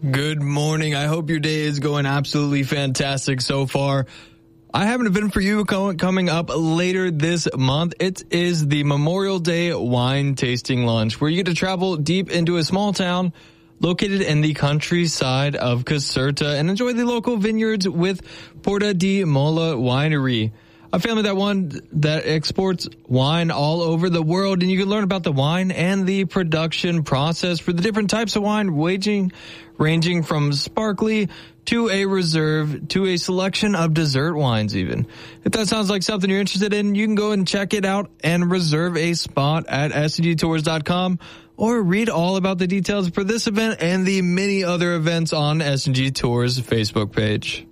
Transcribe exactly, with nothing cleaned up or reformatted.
Good morning. I hope your day is going absolutely fantastic so far. I have an event for you coming up later this month. It is the Memorial Day Wine Tasting Lunch, where you get to travel deep into a small town located in the countryside of Caserta and enjoy the local vineyards with Porta di Mola Winery, a family that one that exports wine all over the world. And you can learn about the wine and the production process for the different types of wine, ranging, ranging from sparkly to a reserve to a selection of dessert wines even. If that sounds like something you're interested in, you can go and check it out and reserve a spot at S N G tours dot com or read all about the details for this event and the many other events on S N G Tours Facebook page.